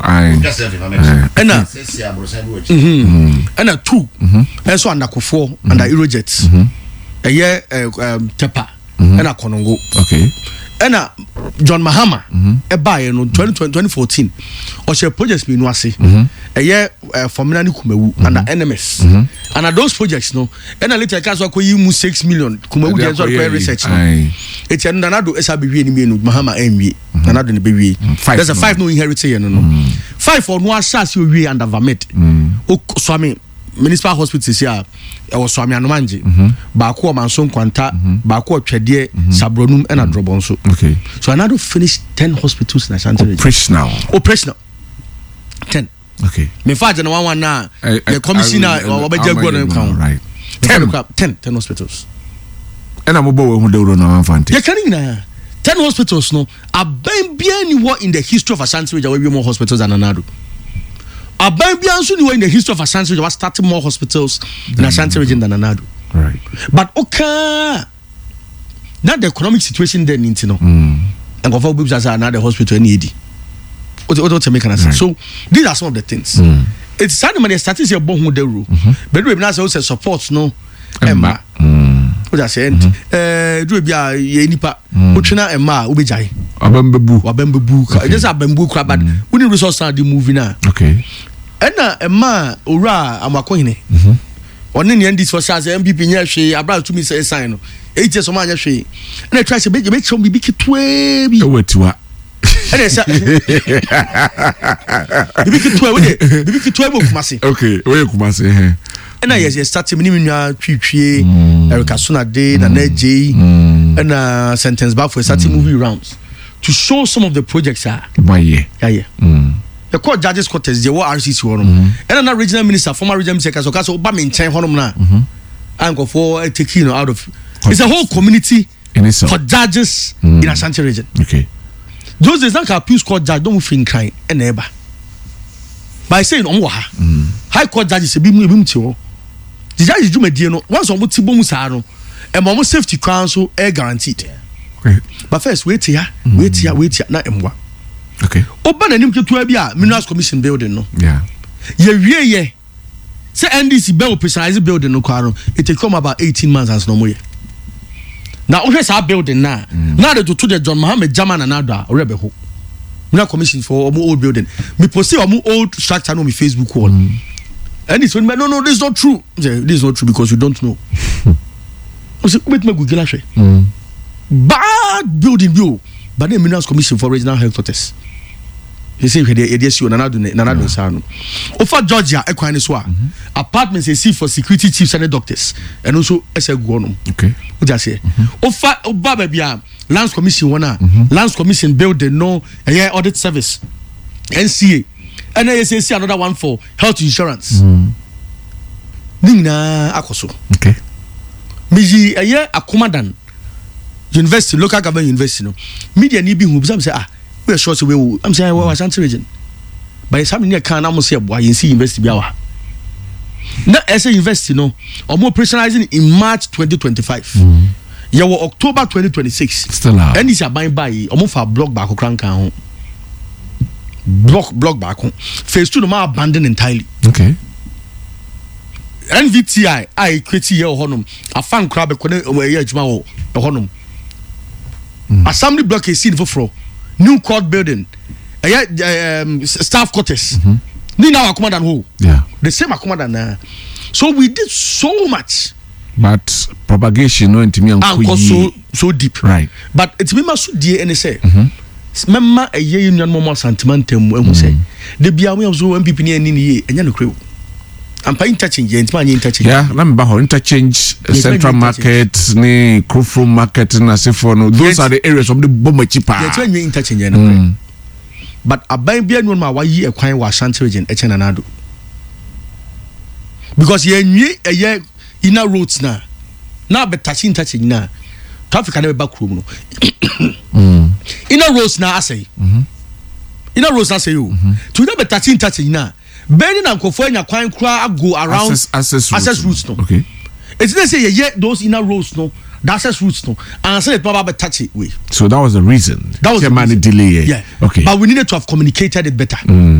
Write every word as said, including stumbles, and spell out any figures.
Aye. And a and a two and so under Kofo under Eurojets a year um Tepa and a Konongo. Okay. And a John Mahama a buy in twenty fourteen or she projects me no see a year for Milani Kumewu and the N M S and at those projects no and a little cast of you six million Kumewu research. It's another S R B V in Mahama M B another in the there's a five no inherited no five for no assas you we under Vamet o Swami municipal hospitals here or Swami Anomanji Baku Manson Quanta Baku Chedie Sabronum and Adrobonso. Okay, so another finished ten hospitals in Ashanti operational operational ten. Okay, me fact no one one now the commissioner or Obajago right ten ten ten hospitals. And I'm about who they run on Fanti. You can na ten hospitals no aban bia ni wo in the history of Ashanti region where we more hospitals than Anado. Aban bia nso ni wo in the history of Ashanti region was starting more hospitals in Ashanti region than Anado. Right. But okay, not the economic situation then into no. Mm. And go for bibs as another hospital any edi. What what to make an answer. So these are some of the things. Mm. It's sad when the statistics are born who they rule. But we now say support no Emma. What I said, eh, do be a nipa, Uchina and Ma, Ubijay, Abambu, Abambu, just a bamboo crab, but we need resource the movie now. Okay. And a ma, Ura, Amakoine. On any end, this was as M P P, she about to me say sign. Eight years of my she. And I try to make you make some big twelve. Wait to what? And I said, big twelve, big twelve, Massy. Okay, where you come say, and I yes, started minimum Tree, Erica Suna Day, the Ned J, and a sentence back for starting movie rounds to show some of the projects are. Why, yeah, yeah. The court judges quarters, they were R C C one, and another regional minister, former regional minister, so Caso Obama in China, now. I'm going for taking out of it's a whole community for judges in Ashanti region. Okay, those days, like appeals court judge don't think crying and ever by saying, oh, high court judges a bit more. The judge do me dear no once on muti bomu sa no e mo safety council air guaranteed. Okay. But first wait here, wait here, wait here na emwa. Okay. Oba na nim ketu bia minerals commission building no. Yeah. Ye wie ye. Say N D C be operationalize building no kwaro it take come about eighteen months as no more. Now o hwesa building na. Na de to the John Mohammed German and Ada orebe ho. Mineral commission for omo old building. Me post omo old structure no me Facebook wall. And it's when no no this is not true. Say, this is not true because you don't know. I say wait me Google actually. Bad building view. But the Minerals Commission for Regional Headquarters. He say he dey dey see Nanado Nanado Sano. Ofa Georgia ekwani so a apartments they see for security chiefs and doctors and also S A Guono. Okay. What just say? Ofa oba baby a Lands Commission one a Lands Commission building no a year audit service N C A. And then you see another one for health insurance. Nina akoso. Okay. Miji a year Akumadan University, local government university. No media need be who say ah we are short away. I'm saying well Ashanti region. But it's happening near can almost say boy you see university biawa. Na S A university no or more personalizing in March twenty twenty-five. Yeah, October twenty twenty-six. Still out. And this are buying by almost for block back crank. Block block back home. Phase two no more abandoned entirely. Okay. N V T I I create here honum. A fan crab kone o ye adwuma wo honum. Assembly block is seen for new court building. A um, staff quarters. Ni now Akumadan ho. Yeah. The same Akumadan na. So we did so much. But propagation no intimi and so so deep. Right. But it's me maso die any say. Memma a ye union more sentimental mu say the bia we so M P P ni ani ye enya no krew ampa interchange ye ntima interchange yeah na me ba ho interchange central market ni Krofro market na sefo no those are the areas of the bomber cheaper ye twa nwe interchange na but aban bia no ma wa yi ekwan wa Ashanti region e chena nado because ye nwe eye inner roads na na betachi interchange na traffic na be back room no mm inner roads na asay mhm inner roads na say you to na betachi interchange na Benny and Kofonya Kwan Kra go around access, access, access routes. routes no. Okay. It's they say yeah, those inner roads no, the access routes no, and say it probably touch it way. So that was the reason. That was the reason. Delay. Yeah. Okay. But we needed to have communicated it better. Mm.